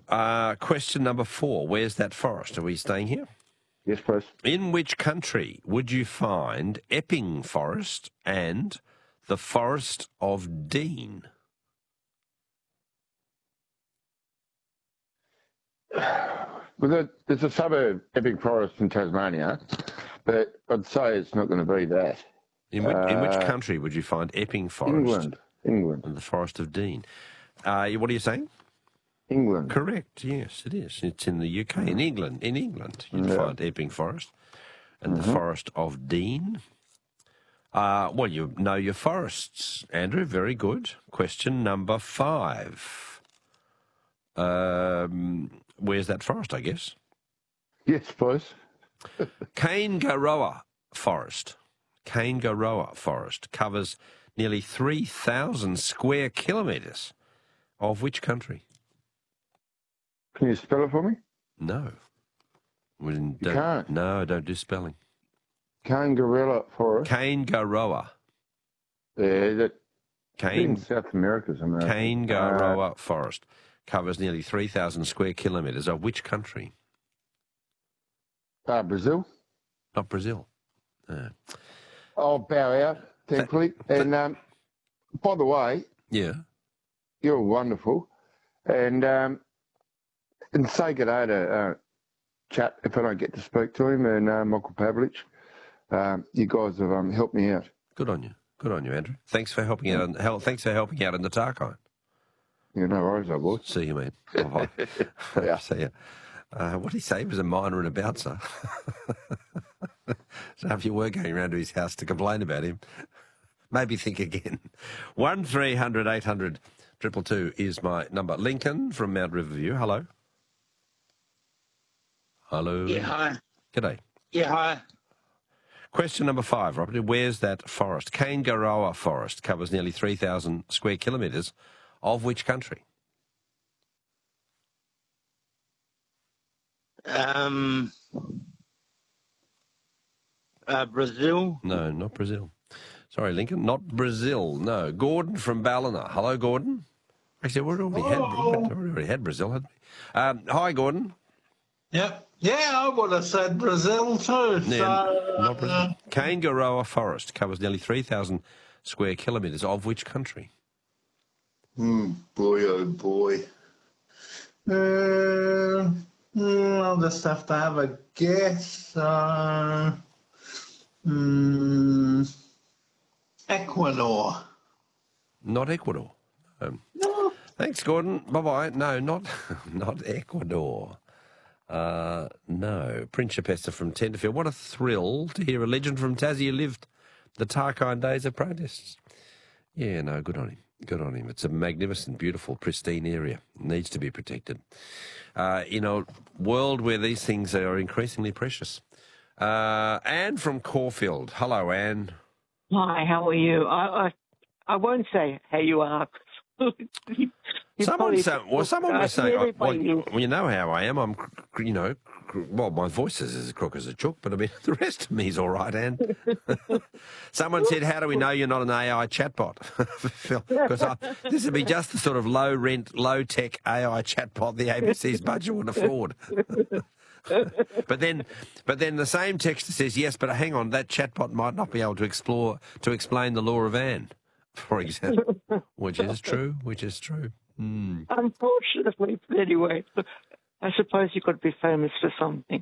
Question number 4. Where's that forest? Are we staying here? Yes, please. In which country would you find Epping Forest and the Forest of Dean? Well, there's a suburb, Epping Forest in Tasmania, but I'd say it's not going to be that. In which country would you find Epping Forest? England. And the Forest of Dean. What are you saying? England. Correct, yes, it is. It's in the UK. In England you'd find Epping Forest and the Forest of Dean. Well, you know your forests, Andrew. Very good. Question number 5. Where's that forest, I guess? Yes, please. Kaingaroa Forest. Kaingaroa Forest covers nearly 3,000 square kilometres. Of which country? Can you spell it for me? No. You can't? No, don't do spelling. Kaingaroa Forest. Kaingaroa. Yeah, in South America somewhere. Kaingaroa Forest covers nearly 3,000 square kilometres. Of which country? Brazil. Not Brazil. No. I'll bow out, thankfully. And by the way, yeah, you're wonderful. And say good day to Chat if I don't get to speak to him, and Michael Pavlich. You guys have helped me out. Good on you. Good on you, Andrew. Thanks for helping out. Thanks for helping out in the Tarkine. Yeah, no worries, old boy. See you, man. Bye. Yeah. See you. What did he say? He was a miner and a bouncer. So if you were going around to his house to complain about him, maybe think again. 1300 800 222 is my number. Lincoln from Mount Riverview. Hello. Hello. Yeah, hi. G'day. Yeah, hi. Question number 5, Robert. Where's that forest? Kaingaroa Forest covers nearly 3,000 square kilometres. Of which country? Brazil? No, not Brazil. Sorry, Lincoln, not Brazil. No. Gordon from Ballina. Hello, Gordon. Actually, we already had Brazil, hadn't we? Hi, Gordon. Yep. Yeah, I would have said Brazil too. Yeah, not Brazil. Kaingaroa Forest covers nearly 3,000 square kilometres. Of which country? Boy, oh boy. I'll just have to have a guess. Ecuador. Not Ecuador. No. Thanks, Gordon. Bye-bye. No, not Ecuador. No. Principessa from Tenterfield. What a thrill to hear a legend from Tassie who lived the Tarkine days of protests. Yeah, no, good on him. Good on him. It's a magnificent, beautiful, pristine area. It needs to be protected. In a world where these things are increasingly precious. Anne from Caulfield. Hello, Anne. Hi, how are you? I won't say how you are. Someone was saying, well, you know how I am. I'm, well, my voice is as crook as a chook, but I mean, the rest of me's all right, Anne. Someone said, how do we know you're not an AI chatbot? Because this would be just the sort of low-rent, low-tech AI chatbot the ABC's budget would afford. But then the same texter says, yes, but hang on, that chatbot might not be able to explain the law of Anne, for example, which is true. Unfortunately, but anyway, I suppose you've got to be famous for something.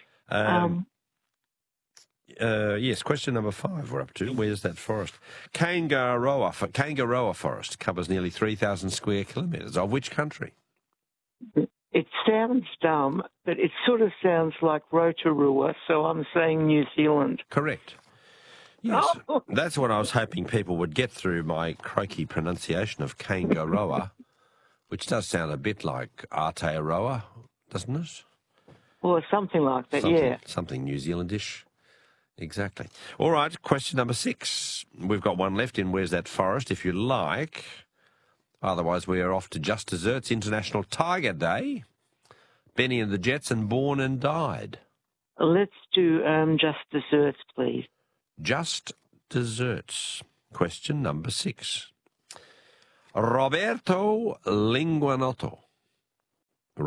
Yes, question number 5 we're up to. Where's that forest? Kaingaroa Forest covers nearly 3,000 square kilometres. Of which country? It sounds dumb, but it sort of sounds like Rotorua, so I'm saying New Zealand. Correct. Yes, that's what I was hoping people would get through my croaky pronunciation of Kaingaroa, which does sound a bit like Aotearoa, doesn't it? Or something like that, yeah. Something New Zealandish. Exactly. All right, question number 6. We've got one left in Where's That Forest, if you like. Otherwise, we are off to Just Desserts International Tiger Day. Benny and the Jets and Born and Died. Let's do Just Desserts, please. Just Desserts. Question number 6. Roberto Linguanotto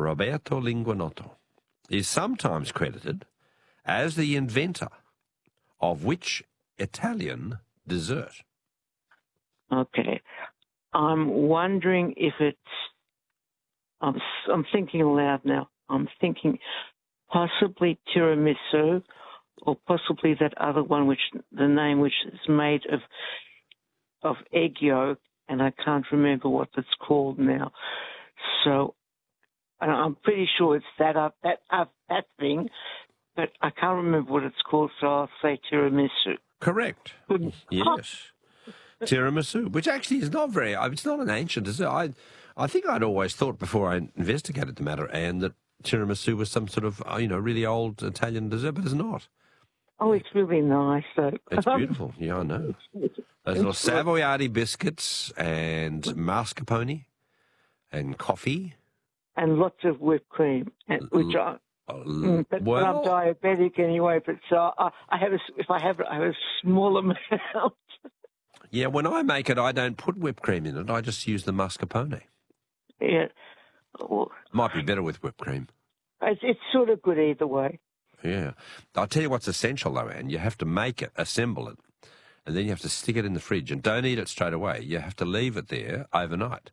Roberto Linguinotto, is sometimes credited as the inventor of which Italian dessert? Okay. I'm wondering if it's... I'm thinking aloud now. I'm thinking possibly tiramisu, or possibly that other one, which the name which is made of egg yolk, and I can't remember what it's called now. So I'm pretty sure it's that thing, but I can't remember what it's called, so I'll say tiramisu. Correct. Yes. Tiramisu, which actually is not very... It's not an ancient dessert. I think I'd always thought before I investigated the matter, Anne, that tiramisu was some sort of, really old Italian dessert, but it's not. Oh, it's really nice, though. It's beautiful. Yeah, I know. Those little Savoiardi biscuits and mascarpone and coffee. And lots of whipped cream, which but I'm diabetic anyway, but so I have a small amount. Yeah, when I make it, I don't put whipped cream in it. I just use the mascarpone. Yeah. Well, might be better with whipped cream. It's sort of good either way. Yeah. I'll tell you what's essential, though, Anne. You have to make it, assemble it, and then you have to stick it in the fridge. And don't eat it straight away. You have to leave it there overnight.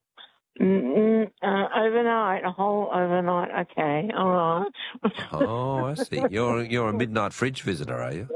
Overnight, a whole overnight. Okay, all right. Oh, I see. You're a midnight fridge visitor, are you?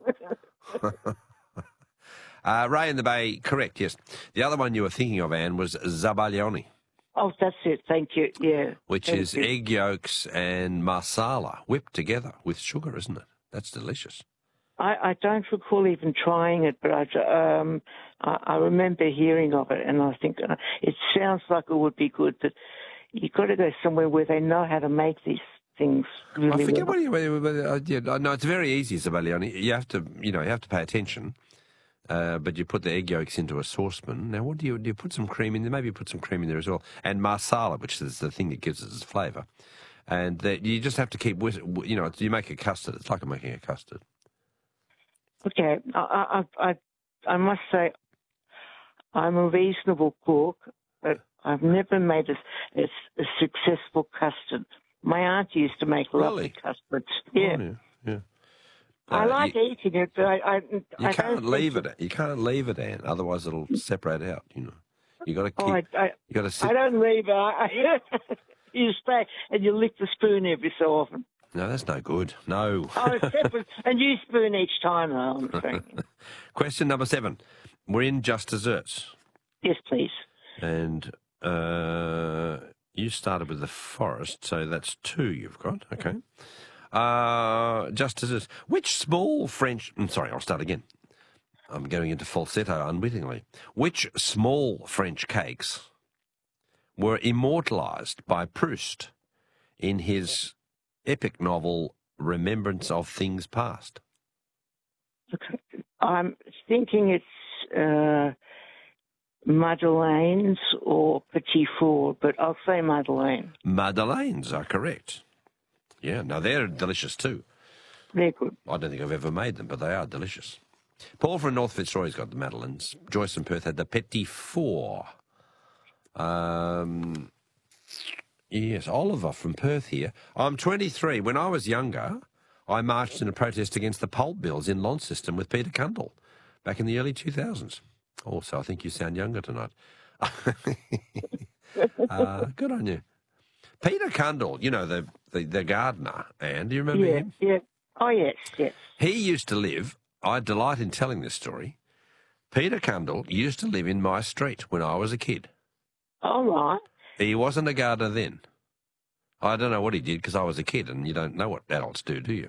Ray in the Bay, correct, yes. The other one you were thinking of, Anne, was Zabaglione. Oh, that's it. Thank you. Yeah. Which is egg yolks and marsala whipped together with sugar, isn't it? That's delicious. I don't recall even trying it, but I remember hearing of it, and I think it sounds like it would be good. But you've got to go somewhere where they know how to make these things really I forget well. no, it's very easy, Zabaglione. You have to pay attention. But you put the egg yolks into a saucepan. Now, what do you put some cream in there? Maybe you put some cream in there as well. And marsala, which is the thing that gives it its flavour. And you just have to keep, you make a custard. It's like making a custard. Okay. I must say I'm a reasonable cook, but I've never made a successful custard. My aunt used to make lovely custards. Yeah. Oh, yeah. I like eating it, but you can't leave it. You can't leave it, Anne. Otherwise, it'll separate out. You got to keep. You got to sit. I don't leave it. You stay and you lick the spoon every so often. No, that's no good. No. Oh, separate, and you spoon each time, though. I'm saying. Question number 7. We're in just desserts. Yes, please. And you started with the forest, so that's 2 you've got. Okay. Just desserts. Which small French... sorry, I'll start again. I'm going into falsetto unwittingly. Which small French cakes were immortalised by Proust in his epic novel Remembrance of Things Past? Okay. I'm thinking it's Madeleines or Petit Four, but I'll say Madeleine. Madeleines are correct. Yeah, now they're delicious too. They're good. I don't think I've ever made them, but they are delicious. Paul from North Fitzroy's got the Madeleines. Joyce in Perth had the Petit Four. Yes, Oliver from Perth here. I'm 23. When I was younger, I marched in a protest against the pulp bills in Launceston with Peter Cundall back in the early 2000s. Also, I think you sound younger tonight. Good on you. Peter Cundall, the gardener, Anne, do you remember him? Yeah. Oh, yes. He used to live, I delight in telling this story, Peter Cundall used to live in my street when I was a kid. All right. He wasn't a gardener then. I don't know what he did because I was a kid and you don't know what adults do you?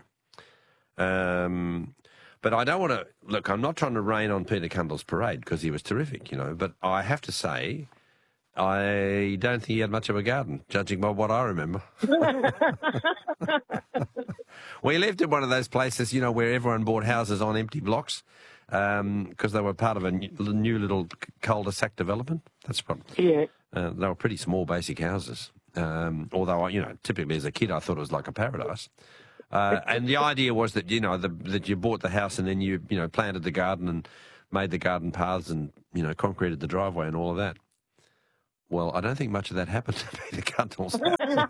But I don't want to... Look, I'm not trying to rain on Peter Cundall's parade because he was terrific, but I have to say... I don't think he had much of a garden, judging by what I remember. We lived in one of those places, where everyone bought houses on empty blocks because they were part of a new little cul-de-sac development. That's what. Yeah. They were pretty small, basic houses. Although, typically as a kid, I thought it was like a paradise. And the idea was that, that you bought the house and then you planted the garden and made the garden paths and, concreted the driveway and all of that. Well, I don't think much of that happened to Peter Cundall's.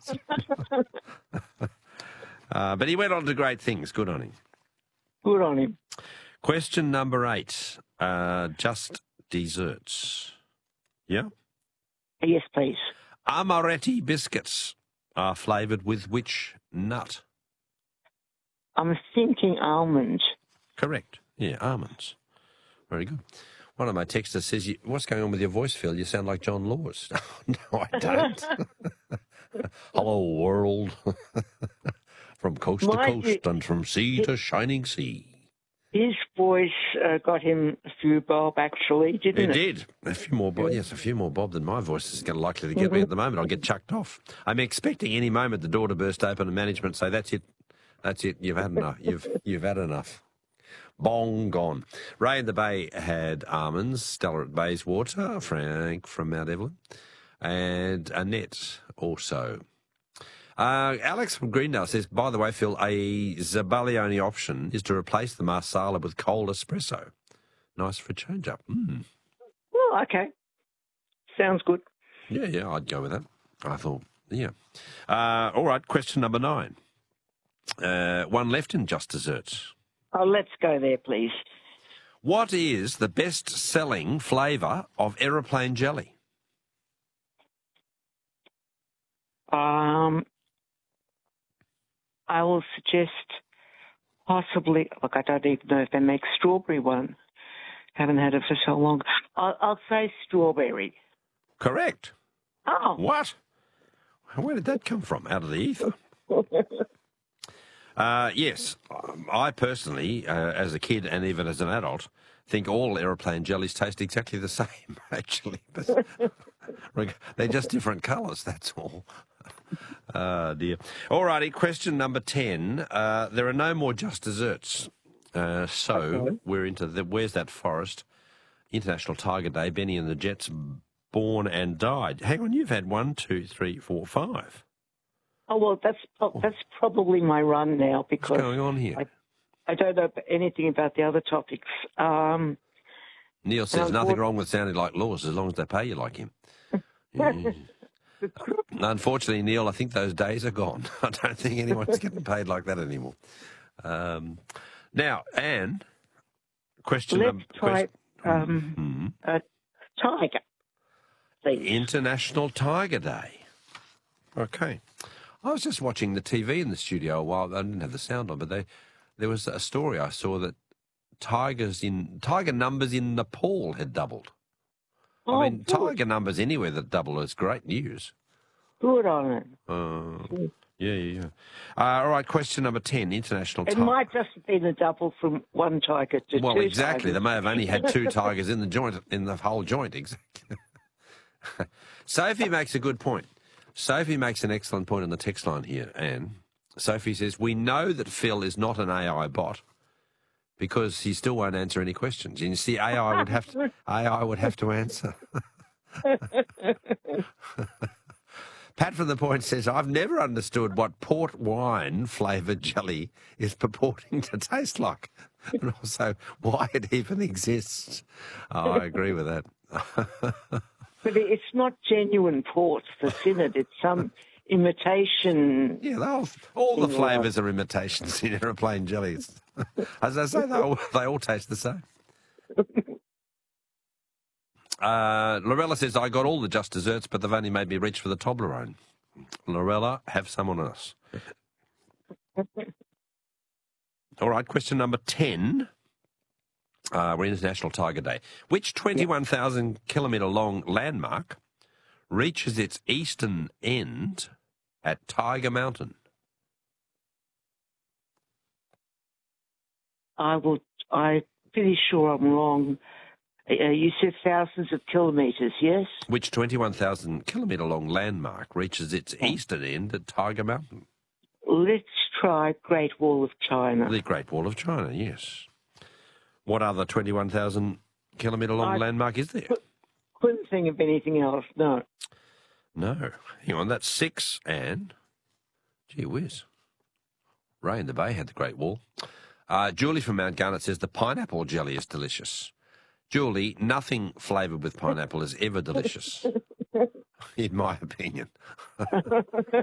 But he went on to great things. Good on him. Good on him. Question number 8. Just desserts. Yeah? Yes, please. Amaretti biscuits are flavoured with which nut? I'm thinking almond. Correct. Yeah, almonds. Very good. One of my texters says, what's going on with your voice, Phil? You sound like John Laws. No, I don't. Hello, world. From coast to coast and from sea to shining sea. His voice got him a few bob, actually, didn't it? It did. A few more bob. Yes, a few more bob than my voice is likely to get me at the moment. I'll get chucked off. I'm expecting any moment the door to burst open and management say, that's it. That's it. You've had enough. You've had enough. Bong gone. Ray in the Bay had almonds, Stella at Bayswater, Frank from Mount Evelyn, and Annette also. Alex from Greendale says, by the way, Phil, a Zabalioni option is to replace the Marsala with cold espresso. Nice for a change-up. Oh, okay. Sounds good. Yeah, I'd go with that. I thought, yeah. All right, question number 9. One left in Just Desserts. Oh, let's go there, please. What is the best-selling flavour of aeroplane jelly? I will suggest possibly, look, I don't even know if they make strawberry one. Haven't had it for so long. I'll say strawberry. Correct. Oh. What? Where did that come from? Out of the ether? Yes, I personally, as a kid and even as an adult, think all aeroplane jellies taste exactly the same, actually. But they're just different colours, that's all. Dear. All righty, question number 10. There are no more Just Desserts. So we're into Where's That Forest? International Tiger Day. Benny and the Jets born and died. Hang on, you've had 1, 2, 3, 4, 5. Oh, well, that's probably my run now because what's going on here? I don't know anything about the other topics. Neil says nothing wrong with sounding like Laws as long as they pay you like him. Yeah. Unfortunately, Neil, I think those days are gone. I don't think anyone's getting paid like that anymore. Now, Anne, question Let's number... try Tiger, please. International Tiger Day. Okay. I was just watching the TV in the studio a while. I didn't have the sound on, but there was a story I saw that tiger numbers in Nepal had doubled. Oh, I mean, tiger numbers anywhere that double is great news. Good on it. Yeah. All right, question number 10, international tiger. It might just have been a double from one tiger to two. Well, exactly. Tigers. They may have only had 2 tigers in the whole joint. Exactly. Sophie makes a good point. Sophie makes an excellent point on the text line here, Anne. Sophie says, we know that Phil is not an AI bot because he still won't answer any questions. And you see, AI would have to answer. Pat from the Point says, I've never understood what port wine flavoured jelly is purporting to taste like, and also why it even exists. Oh, I agree with that. But it's not genuine port that's in it. It's some imitation. Yeah, all the flavours are imitations in aeroplane jellies. As I say, they all taste the same. Lorella says, I got all the Just Desserts, but they've only made me reach for the Toblerone. Lorella, have someone else. All right, question number 10. We're International Tiger Day. Which 21,000-kilometre long landmark reaches its eastern end at Tiger Mountain? I'm pretty sure I'm wrong. You said thousands of kilometres, yes? Which 21,000-kilometre long landmark reaches its eastern end at Tiger Mountain? Let's try Great Wall of China. The Great Wall of China, yes. What other 21,000-kilometre long landmark is there? Couldn't think of anything else, no. No. Hang on, that's 6, Anne. Gee whiz. Ray in the Bay had the Great Wall. Julie from Mount Garnet says the pineapple jelly is delicious. Julie, nothing flavoured with pineapple is ever delicious. in my opinion.